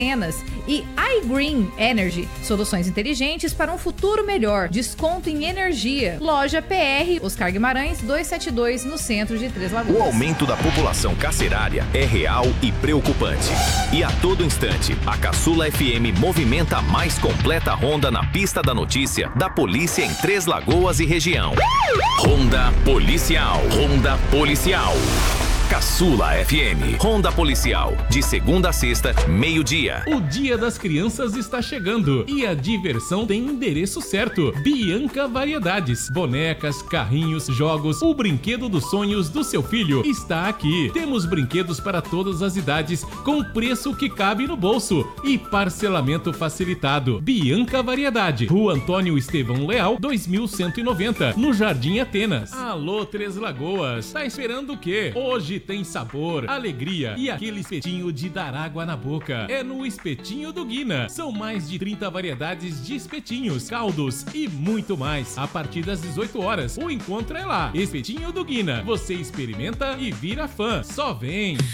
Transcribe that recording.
E iGreen Energy, soluções inteligentes para um futuro melhor. Desconto em energia. Loja PR, Oscar Guimarães 272, no centro de Três Lagoas. O aumento da população carcerária é real e preocupante. E a todo instante, a Caçula FM movimenta a mais completa ronda na pista da notícia da polícia em Três Lagoas e região. Ronda Policial. Ronda Policial. Caçula FM, Ronda Policial, de segunda a sexta, meio-dia. O Dia das Crianças está chegando e a diversão tem endereço certo. Bianca Variedades, bonecas, carrinhos, jogos, o brinquedo dos sonhos do seu filho está aqui. Temos brinquedos para todas as idades, com preço que cabe no bolso e parcelamento facilitado. Bianca Variedade, Rua Antônio Estevão Leal, 2190, no Jardim Atenas. Alô, Três Lagoas, tá esperando o quê? Hoje tem sabor, alegria e aquele espetinho de dar água na boca. É no Espetinho do Guina. São mais de 30 variedades de espetinhos, caldos e muito mais. A partir das 18 horas, o encontro é lá. Espetinho do Guina. Você experimenta e vira fã. Só vem!